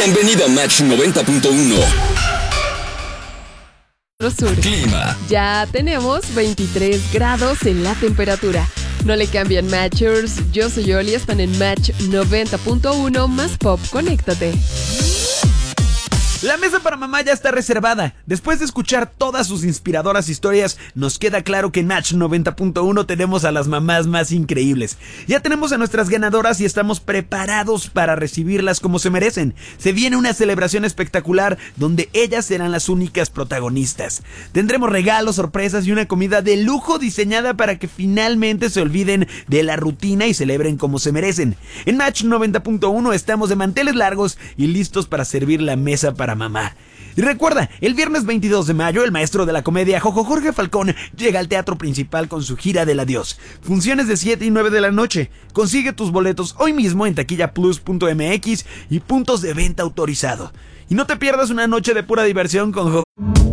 Bienvenido a Match 90.1. Sur. Clima. Ya tenemos 23 grados en la temperatura. No le cambian Matchers. Yo soy Oli, están en Match 90.1 más pop. Conéctate. La mesa para mamá ya está reservada. Después de escuchar todas sus inspiradoras historias, nos queda claro que en Match 90.1 tenemos a las mamás más increíbles. Ya tenemos a nuestras ganadoras y estamos preparados para recibirlas como se merecen. Se viene una celebración espectacular donde ellas serán las únicas protagonistas. Tendremos regalos, sorpresas y una comida de lujo diseñada para que finalmente se olviden de la rutina y celebren como se merecen. En Match 90.1 estamos de manteles largos y listos para servir la mesa para mamá. Y recuerda, el viernes 22 de mayo, el maestro de la comedia Jojo Jorge Falcón llega al teatro principal con su gira del adiós. Funciones de 7 y 9 de la noche. Consigue tus boletos hoy mismo en taquillaplus.mx y puntos de venta autorizado. Y no te pierdas una noche de pura diversión con Jojo.